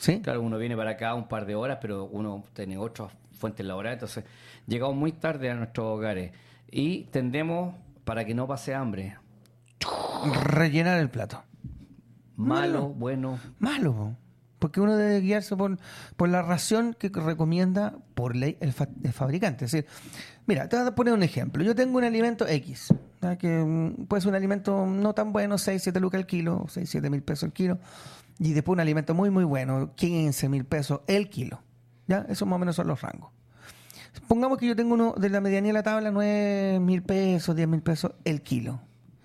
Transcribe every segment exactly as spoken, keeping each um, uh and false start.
¿Sí? Claro, uno viene para acá un par de horas, pero uno tiene otras fuentes laborales, entonces llegamos muy tarde a nuestros hogares y tendemos, para que no pase hambre, Rellenar el plato. malo, Malo. bueno. Malo, po. Porque uno debe guiarse por, por la ración que recomienda por ley el, fa- el fabricante. Es decir, mira, te voy a poner un ejemplo. Yo tengo un alimento X, ¿ya? Que mm, puede ser un alimento no tan bueno, seis, siete lucas el kilo, seis, siete mil pesos el kilo, y después un alimento muy, muy bueno, quince mil pesos el kilo. ¿Ya? Esos más o menos son los rangos. Pongamos que yo tengo uno de la medianía de la tabla, nueve mil pesos, diez mil pesos el kilo.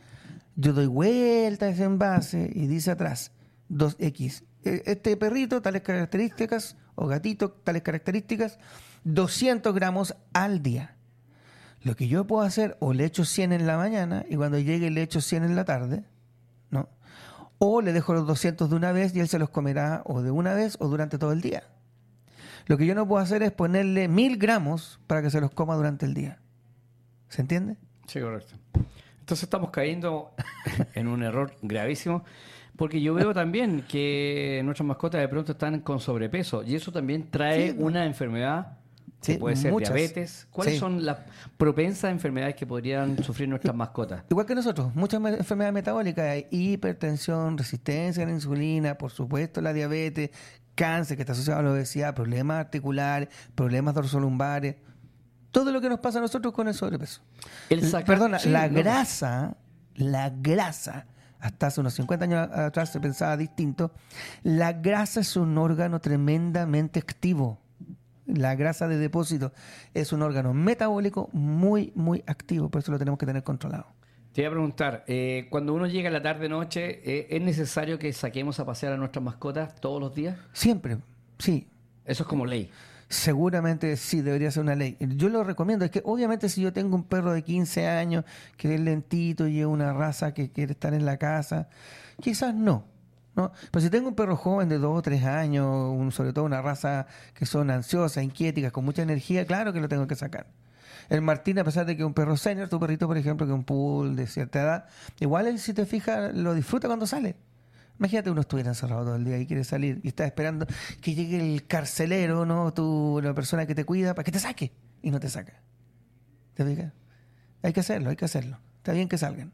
Yo doy vuelta a ese envase y dice atrás, dos equis. Este perrito, tales características, o gatito, tales características, doscientos gramos al día. Lo que yo puedo hacer, o le echo cien en la mañana y cuando llegue le echo cien en la tarde, ¿no? O le dejo los doscientos de una vez y él se los comerá o de una vez o durante todo el día. Lo que yo no puedo hacer es ponerle mil gramos para que se los coma durante el día. ¿Se entiende? Sí, correcto. Entonces estamos cayendo en un error gravísimo, porque yo veo también que nuestras mascotas de pronto están con sobrepeso y eso también trae Sí, una enfermedad que sí, puede ser muchas. diabetes. ¿Cuáles Sí. son las propensas enfermedades que podrían sufrir nuestras mascotas? Igual que nosotros, muchas me- enfermedades metabólicas, hay hipertensión, resistencia a la insulina, por supuesto la diabetes, cáncer que está asociado a la obesidad, problemas articulares, problemas dorsolumbares, todo lo que nos pasa a nosotros con el sobrepeso. El L- sacar- Perdona, sí, la no. grasa, la grasa, hasta hace unos cincuenta años a- atrás se pensaba distinto, la grasa es un órgano tremendamente activo. La grasa de depósito es un órgano metabólico muy, muy activo, por eso lo tenemos que tener controlado. Te iba a preguntar, eh, cuando uno llega a la tarde-noche, eh, ¿es necesario que saquemos a pasear a nuestras mascotas todos los días? Siempre, sí. Eso es como ley. Seguramente sí, debería ser una ley. Yo lo recomiendo, es que obviamente si yo tengo un perro de quince años que es lentito y es una raza que quiere estar en la casa, quizás no, ¿no? Pero si tengo un perro joven de dos o tres años, un- sobre todo una raza que son ansiosas, inquietas, con mucha energía, claro que lo tengo que sacar. El Martín, a pesar de que es un perro senior, tu perrito, por ejemplo, que es un poodle de cierta edad, igual él, si te fijas, lo disfruta cuando sale. Imagínate uno estuviera encerrado todo el día y quiere salir y está esperando que llegue el carcelero, ¿no? Tú, la persona que te cuida, para que te saque. Y no te saca. ¿Te fijas? Hay que hacerlo, hay que hacerlo. Está bien que salgan.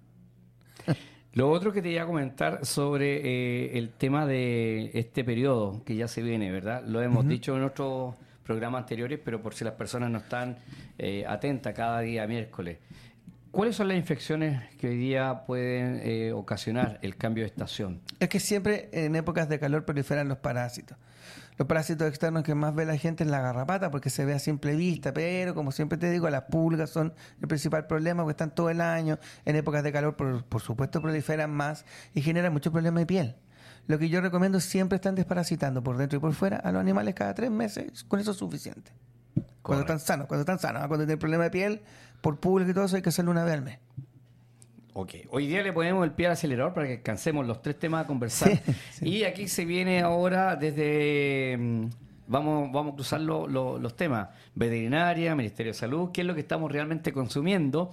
Lo otro que te iba a comentar sobre eh, el tema de este periodo que ya se viene, ¿verdad? Lo hemos Ujú. dicho en otros programas anteriores, pero por si las personas no están eh, atentas cada día miércoles. ¿Cuáles son las infecciones que hoy día pueden eh, ocasionar el cambio de estación? Es que siempre en épocas de calor proliferan los parásitos. Los parásitos externos que más ve la gente es la garrapata, porque se ve a simple vista, pero como siempre te digo, las pulgas son el principal problema, porque están todo el año. En épocas de calor, por, por supuesto, proliferan más y generan muchos problemas de piel. Lo que yo recomiendo es siempre están desparasitando por dentro y por fuera a los animales cada tres meses, con eso es suficiente. Cuando Correcto. están sanos, cuando están sanos. ¿ah? Cuando tienen problema de piel, por pulgas y todo eso, hay que hacerlo una vez al mes. Ok, hoy día le ponemos el pie al acelerador para que alcancemos los tres temas a conversar. Sí, sí. Y aquí se viene ahora desde... mm, Vamos, vamos a cruzar lo- lo- los temas. Veterinaria, Ministerio de Salud, qué es lo que estamos realmente consumiendo.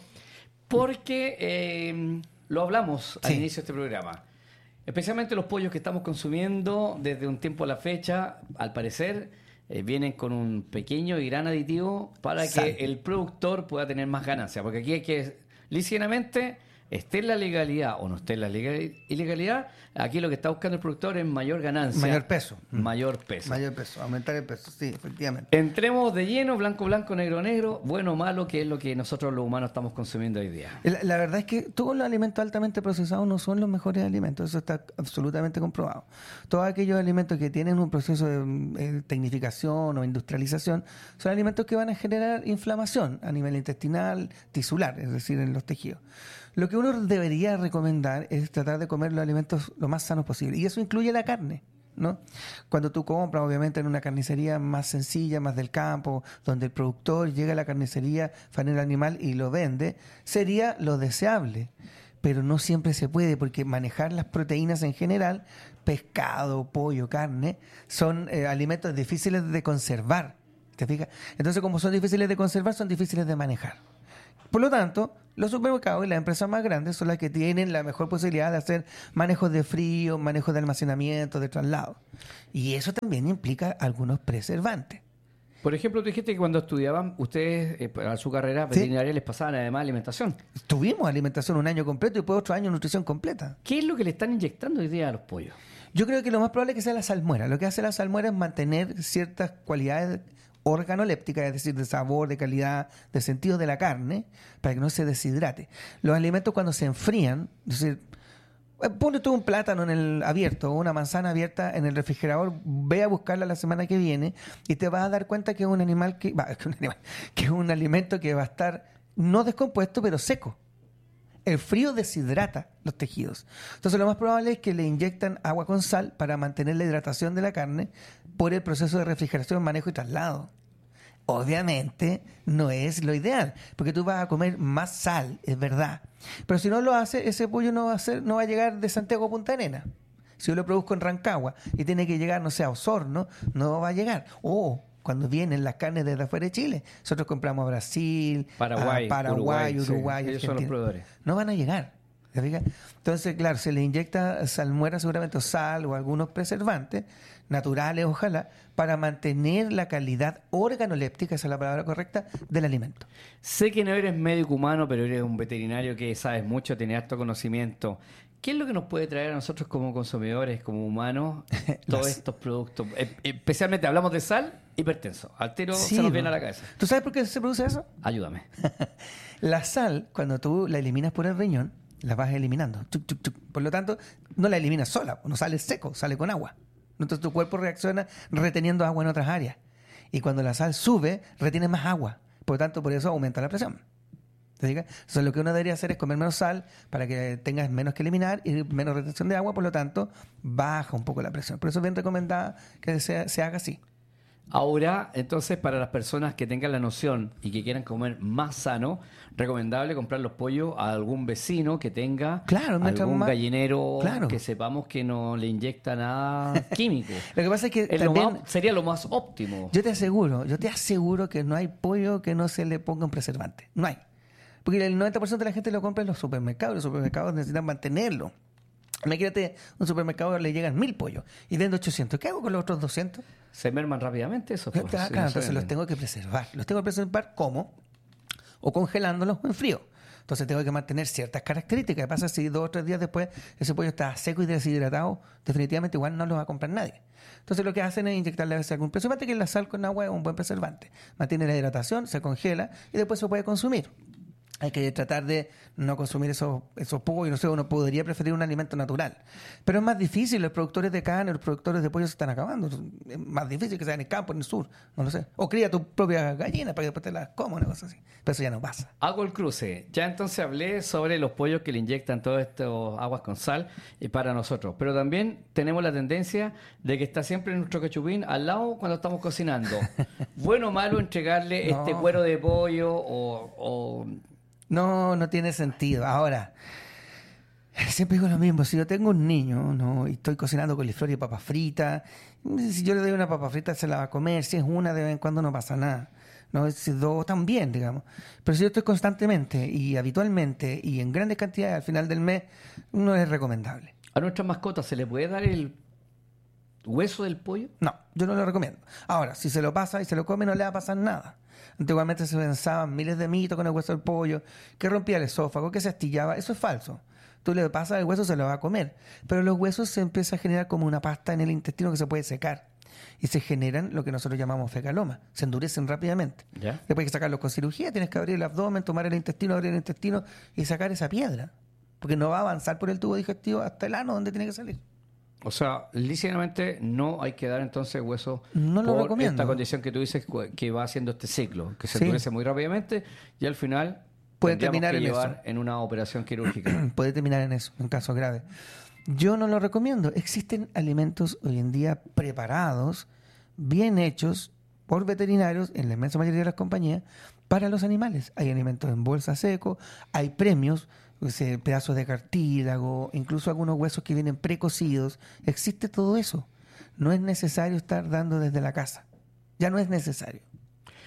Porque eh, lo hablamos al Sí. inicio de este programa. Especialmente los pollos que estamos consumiendo desde un tiempo a la fecha, al parecer, eh, vienen con un pequeño y gran aditivo para Sal. que el productor pueda tener más ganancias. Porque aquí hay que, lícitamente, esté en la legalidad o no esté en la legal- ilegalidad, aquí lo que está buscando el productor es mayor ganancia. Mayor peso. Mayor peso. Mayor peso, aumentar el peso, sí, efectivamente. Entremos de lleno, blanco, blanco, negro, negro, bueno o malo, que es lo que nosotros los humanos estamos consumiendo hoy día. La, la verdad es que todos los alimentos altamente procesados no son los mejores alimentos, eso está absolutamente comprobado. Todos aquellos alimentos que tienen un proceso de eh, tecnificación o industrialización son alimentos que van a generar inflamación a nivel intestinal, tisular, es decir, en los tejidos. Lo que uno debería recomendar es tratar de comer los alimentos lo más sanos posible, y eso incluye la carne, ¿no? Cuando tú compras, obviamente, en una carnicería más sencilla, más del campo, donde el productor llega a la carnicería, faena el animal y lo vende, sería lo deseable. Pero no siempre se puede, porque manejar las proteínas en general, pescado, pollo, carne, son eh, alimentos difíciles de conservar. ¿Te fijas? Entonces, como son difíciles de conservar, son difíciles de manejar. Por lo tanto, los supermercados y las empresas más grandes son las que tienen la mejor posibilidad de hacer manejos de frío, manejos de almacenamiento, de traslado. Y eso también implica algunos preservantes. Por ejemplo, tú dijiste que cuando estudiaban, ustedes, eh, para su carrera Sí. veterinaria, les pasaban además alimentación. Tuvimos alimentación un año completo y después otro año nutrición completa. ¿Qué es lo que le están inyectando hoy día a los pollos? Yo creo que lo más probable es que sea la salmuera. Lo que hace la salmuera es mantener ciertas cualidades organolépticas, es decir, de sabor, de calidad, de sentido de la carne, para que no se deshidrate. Los alimentos cuando se enfrían, es decir, eh, ponle tú un plátano en el abierto o una manzana abierta en el refrigerador, ve a buscarla la semana que viene y te vas a dar cuenta que es un animal que, va, que es un animal, que es un alimento que va a estar no descompuesto, pero seco. El frío deshidrata los tejidos. Entonces lo más probable es que le inyectan agua con sal para mantener la hidratación de la carne por el proceso de refrigeración, manejo y traslado. Obviamente no es lo ideal, porque tú vas a comer más sal, es verdad. Pero si no lo hace, ese pollo no va a ser, no va a llegar de Santiago a Punta Arenas. Si yo lo produzco en Rancagua y tiene que llegar, no sé, a Osorno, no va a llegar. O cuando vienen las carnes desde afuera de Chile, nosotros compramos a Brasil, Paraguay, a Paraguay, Uruguay, sí. Uruguay, Ellos son los Argentina. proveedores. No van a llegar. ¿te fijas? Entonces, claro, se le inyecta salmuera seguramente o sal o algunos preservantes naturales, ojalá, para mantener la calidad organoléptica, esa es la palabra correcta, del alimento. Sé que no eres médico humano, pero eres un veterinario que sabes mucho, tienes harto conocimiento. ¿Qué es lo que nos puede traer a nosotros como consumidores, como humanos, todos Las- estos productos? Eh, Especialmente hablamos de sal, hipertenso. Al tiro Sí, se nos viene ¿no? a la cabeza. ¿Tú sabes por qué se produce eso? Ayúdame. La sal, cuando tú la eliminas por el riñón, la vas eliminando. Chuc, chuc, chuc. Por lo tanto, no la eliminas sola, no sale seco, sale con agua. Entonces tu cuerpo reacciona reteniendo agua en otras áreas. Y cuando la sal sube, retiene más agua. Por lo tanto, por eso aumenta la presión. ¿Te fijas? Entonces lo que uno debería hacer es comer menos sal para que tengas menos que eliminar y menos retención de agua, por lo tanto, baja un poco la presión. Por eso es bien recomendada que se, se haga así. Ahora, entonces, para las personas que tengan la noción y que quieran comer más sano, recomendable comprar los pollos a algún vecino que tenga Claro, mientras algún más- gallinero Claro. que sepamos que no le inyecta nada químico. Lo que pasa es que Es lo también... más- sería lo más óptimo. Yo te aseguro, yo te aseguro que no hay pollo que no se le ponga un preservante. No hay. Porque el noventa por ciento de la gente lo compra en los supermercados. Los supermercados necesitan mantenerlo. Imagínate, un supermercado le llegan mil pollos y vendo ochocientos. ¿Qué hago con los otros doscientos? Se merman rápidamente eso. Claro, pues, si no se entonces los venden. tengo que preservar. Los tengo que preservar ¿cómo? O congelándolos o en frío. Entonces tengo que mantener ciertas características. ¿Qué pasa si dos o tres días después ese pollo está seco y deshidratado? Definitivamente igual no lo va a comprar nadie. Entonces lo que hacen es inyectarle a veces algún preservante, que la sal con agua es un buen preservante. Mantiene la hidratación, se congela y después se puede consumir. Hay que tratar de no consumir esos, esos pollos. No sé, uno podría preferir un alimento natural. Pero es más difícil. Los productores de carne, los productores de pollo se están acabando. Es más difícil que sea en el campo, en el sur. No lo sé. O cría tu propia gallina para que después te las comas, una cosa así. Pero eso ya no pasa. Hago el cruce. Ya entonces hablé sobre los pollos que le inyectan todas estas aguas con sal y para nosotros. Pero también tenemos la tendencia de que está siempre nuestro cachupín al lado cuando estamos cocinando. Bueno o malo entregarle No. este cuero de pollo o... o No, no tiene sentido. Ahora, siempre digo lo mismo. Si yo tengo un niño, ¿no? Y estoy cocinando coliflor y papas fritas, si yo le doy una papa frita, se la va a comer. Si es una, de vez en cuando no pasa nada. No, si dos, también, digamos. Pero si yo estoy constantemente y habitualmente y en grandes cantidades al final del mes, no es recomendable. ¿A nuestras mascotas se le puede dar el hueso del pollo? No, yo no lo recomiendo. Ahora, si se lo pasa y se lo come, no le va a pasar nada. Antiguamente se pensaban miles de mitos con el hueso del pollo, que rompía el esófago, que se astillaba. Eso es falso. Tú le pasas el hueso, se lo va a comer. Pero los huesos se empieza a generar como una pasta en el intestino que se puede secar. Y se generan lo que nosotros llamamos fecaloma. Se endurecen rápidamente. ¿Ya? Después hay que sacarlos con cirugía, tienes que abrir el abdomen, tomar el intestino, abrir el intestino y sacar esa piedra. Porque no va a avanzar por el tubo digestivo hasta el ano donde tiene que salir. O sea, lícitamente no hay que dar entonces hueso No lo por recomiendo. esta condición que tú dices cu- que va haciendo este ciclo, que se Sí. endurece muy rápidamente y al final Puede tendríamos terminar que en llevar eso. en una operación quirúrgica. Puede terminar en eso, en casos graves. Yo no lo recomiendo. Existen alimentos hoy en día preparados, bien hechos por veterinarios, en la inmensa mayoría de las compañías, para los animales. Hay alimentos en bolsa seco, hay premios, o sea, pedazos de cartílago, incluso algunos huesos que vienen precocidos. Existe todo eso. No es necesario estar dando desde la casa. Ya no es necesario.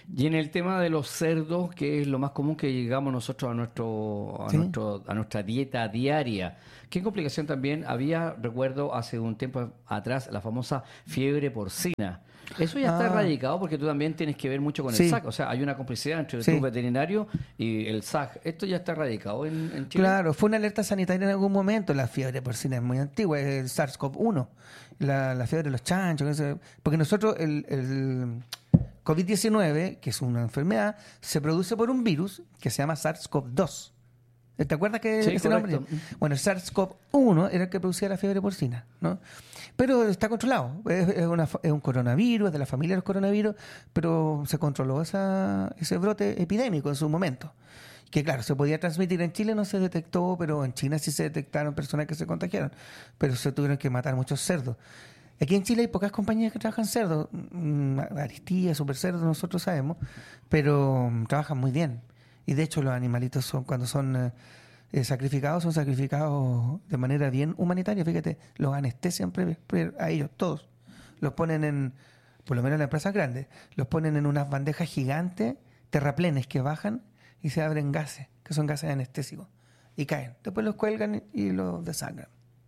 Y en el tema de los cerdos, que es lo más común que llegamos nosotros a nuestro a, ¿Sí? nuestro, a nuestra dieta diaria, ¿qué complicación también había? Recuerdo hace un tiempo atrás la famosa fiebre porcina. Eso ya está Ah. erradicado porque tú también tienes que ver mucho con Sí. el S A C. O sea, hay una complicidad entre Sí. tu veterinario y el S A C. ¿Esto ya está erradicado en, en Chile? Claro, fue una alerta sanitaria en algún momento. La fiebre porcina es muy antigua, es el SARS-CoV uno, la, la fiebre de los chanchos. Ese- porque nosotros, el, el COVID diecinueve, que es una enfermedad, se produce por un virus que se llama SARS-CoV dos. ¿Te acuerdas que Sí, ese nombre? correcto. Bueno, el SARS-CoV uno era el que producía la fiebre porcina, ¿no? Pero está controlado. Es, es una fa- es un coronavirus, es de la familia de los coronavirus, pero se controló esa, ese brote epidémico en su momento. Que claro, se podía transmitir en Chile, no se detectó, pero en China sí se detectaron personas que se contagiaron. Pero se tuvieron que matar muchos cerdos. Aquí en Chile hay pocas compañías que trabajan cerdos. Mm, Aristía, Super Cerdo, nosotros sabemos, pero mm, trabajan muy bien. Y de hecho los animalitos son cuando son eh, eh, sacrificados, son sacrificados de manera bien humanitaria. Fíjate, los anestesian pre- pre- a ellos, todos. Los ponen en, por lo menos en las empresas grandes, los ponen en unas bandejas gigantes, terraplenes que bajan y se abren gases, que son gases anestésicos, y caen. Después los cuelgan y los desangran.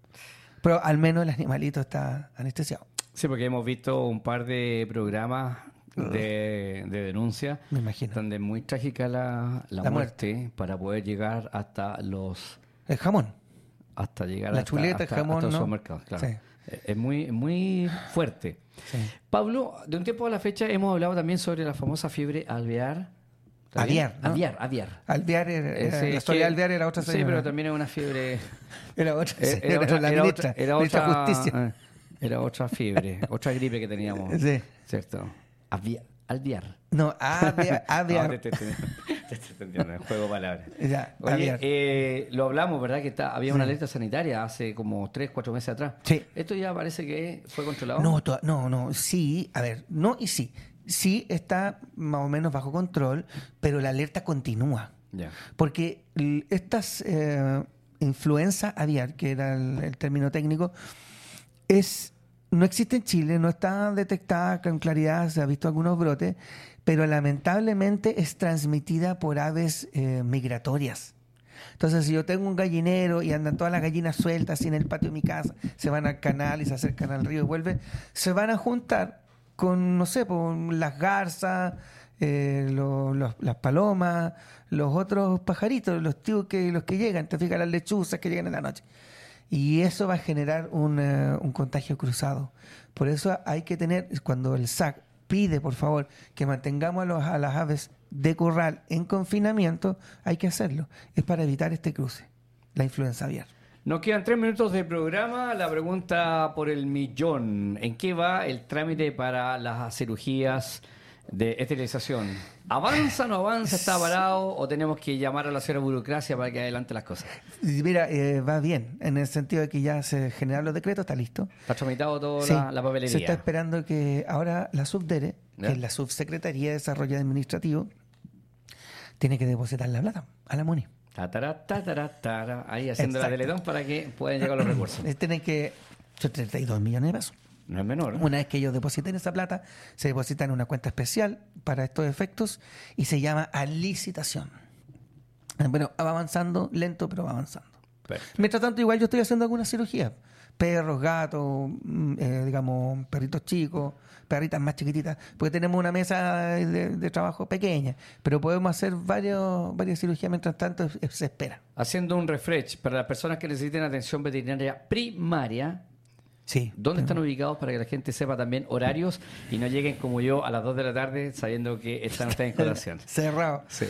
Pero al menos el animalito está anestesiado, Sí, porque hemos visto un par de programas de, de denuncia me imagino. donde es muy trágica la, la, La muerte, para poder llegar hasta los El jamón. hasta llegar La hasta, chuleta, el hasta- jamón, hasta los ¿no? supermercados, claro. Sí. Eh, Es muy, muy fuerte. Sí. Pablo, de un tiempo a la fecha hemos hablado también sobre la famosa fiebre alvear. ¿Está bien? Aviar, ¿no? Aviar, aviar. Alvear era, era- Ese la es Soledad que- Alvear era otra Sí, señora. pero también es una fiebre. Era otra, eh, sí, Era, otra, la era ministra, otra- era ministra de otra- Justicia. eh, era otra fiebre, otra gripe que teníamos. Sí. ¿Cierto? Avia- alvear. No, Aviar. Aviar. No, te, te, te, te estoy entendiendo, es juego de palabras. Ya, Oye, Aviar. eh, lo hablamos, ¿verdad? Que está, había una Sí. alerta sanitaria hace como tres, cuatro meses atrás. Sí. ¿Esto ya parece que fue controlado? No, to- no, no, sí, a ver, no y sí. Sí está más o menos bajo control, pero la alerta continúa. Ya. Porque l- estas eh, influenza aviar, que era el, el término técnico, es no existe en Chile, no está detectada con claridad, se ha visto algunos brotes, pero lamentablemente es transmitida por aves eh, migratorias. Entonces, si yo tengo un gallinero y andan todas las gallinas sueltas así en el patio de mi casa, se van al canal y se acercan al río y vuelven, se van a juntar con, no sé, con las garzas, eh, lo- los- las palomas, los otros pajaritos, los tíos que, los que llegan, te fijas, las lechuzas que llegan en la noche. Y eso va a generar un, eh, un contagio cruzado. Por eso hay que tener, cuando el S A C pide, por favor, que mantengamos a, los- a las aves de corral en confinamiento, hay que hacerlo. Es para evitar este cruce, la influenza aviar. Nos quedan tres minutos de programa. La pregunta por el millón. ¿En qué va el trámite para las cirugías de esterilización? ¿Avanza, no avanza, está parado o tenemos que llamar a la señora burocracia para que adelante las cosas? Y mira, eh, va bien, en el sentido de que ya se generaron los decretos, está listo. ¿Está tramitado toda Sí, la, la papelería? se está esperando que ahora la Subdere, ¿Ya? que es la Subsecretaría de Desarrollo Administrativo, tiene que depositar la plata a la MUNI. Tatara, tatara, tara. Ahí haciendo la Exacto. teletón para que puedan llegar los recursos. Eh, Tienen que... Son treinta y dos millones de pesos. No es menor. ¿eh? Una vez que ellos depositen esa plata, se deposita en una cuenta especial para estos efectos y se llama a licitación. Eh, Bueno, va avanzando, lento, pero va avanzando. Perfecto. Mientras tanto, igual yo estoy haciendo algunas cirugías. Perros, gatos, mm, eh, digamos, perritos chicos, perritas más chiquititas, porque tenemos una mesa de, de trabajo pequeña, pero podemos hacer varios, varias cirugías mientras tanto eh, se espera. Haciendo un refresh para las personas que necesiten atención veterinaria primaria. Sí. ¿Dónde están ubicados para que la gente sepa también horarios y no lleguen como yo a las dos de la tarde sabiendo que están ustedes en colación? Cerrado. Sí.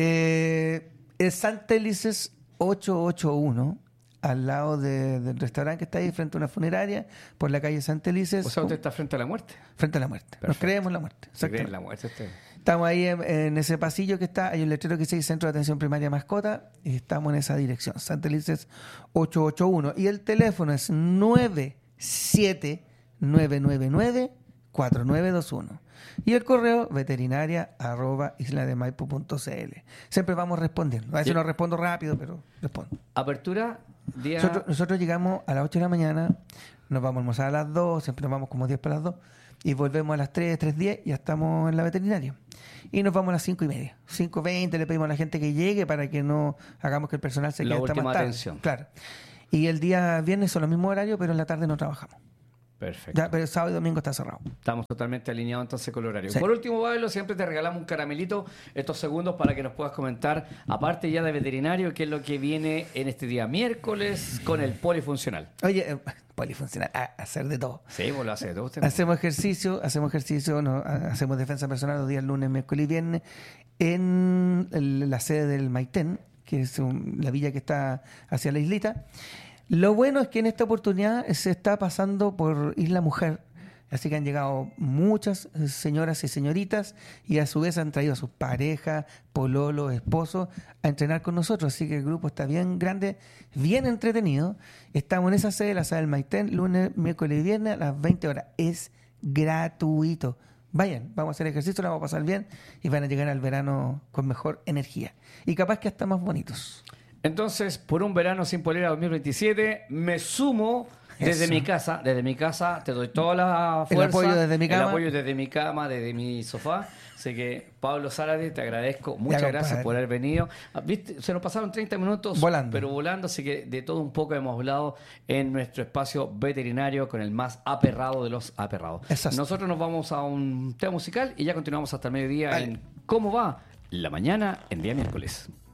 Eh, es Santa Elices ochocientos ochenta y uno, al lado de- del restaurante que está ahí, frente a una funeraria, por la calle Santa Elices, O sea, usted está frente a la muerte. frente a la muerte. Nos Perfecto. creemos la muerte. ¿Se cree en Exactamente. la muerte usted? Estamos ahí en, en ese pasillo que está, hay un letrero que dice Centro de Atención Primaria Mascota, y estamos en esa dirección, Santa Elices ochocientos ochenta y uno. Y el teléfono es nueve siete nueve nueve nueve cuatro nueve dos uno. Y el correo veterinaria arroba islademaipo punto cl. Siempre vamos respondiendo. A veces Sí. no respondo rápido, pero respondo. Apertura, día... Nosotros, nosotros llegamos a las ocho de la mañana, nos vamos a almorzar a las dos, siempre nos vamos como diez para las dos, y volvemos a las tres, tres diez y ya estamos en la veterinaria. y nos vamos a las cinco y media. cinco veinte le pedimos a la gente que llegue para que no hagamos que el personal se La quede hasta última más tarde. atención. Claro. Y el día viernes son los mismos horarios, pero en la tarde no trabajamos. Perfecto. Ya, pero el sábado y domingo está cerrado. Estamos totalmente alineados entonces con el horario. Sí. Por último, Pablo, siempre te regalamos un caramelito estos segundos para que nos puedas comentar, aparte ya de veterinario, qué es lo que viene en este día miércoles con el polifuncional. Oye, eh, polifuncional, a- hacer de todo. Sí, vos lo haces todo usted. Hacemos ejercicio, hacemos ejercicio, no, ha- hacemos defensa personal los días lunes, miércoles y viernes en el- la sede del Maitén, que es un- la villa que está hacia la islita. Lo bueno es que en esta oportunidad se está pasando por Isla Mujer, así que han llegado muchas eh, señoras y señoritas y a su vez han traído a sus parejas, pololos, esposos a entrenar con nosotros, así que el grupo está bien grande, bien entretenido. Estamos en esa sede, la sede del Maitén, lunes, miércoles y viernes a las veinte horas. Es gratuito. Vayan, vamos a hacer ejercicio, la vamos a pasar bien y van a llegar al verano con mejor energía. Y capaz que hasta más bonitos. Entonces, por un verano sin polera dos mil veintisiete, me sumo desde Eso. mi casa. Desde mi casa te doy toda la El fuerza. apoyo desde mi cama. El apoyo desde mi cama, desde mi sofá. Así que, Pablo Zárate, te agradezco. Muchas Ya, gracias compadre. por haber venido. Ah, ¿viste? Se nos pasaron treinta minutos. Volando. Pero volando. Así que de todo un poco hemos hablado en nuestro espacio veterinario con el más aperrado de los aperrados. Exacto. Nosotros nos vamos a un tema musical y ya continuamos hasta el mediodía Dale. en ¿Cómo va? La mañana en día miércoles.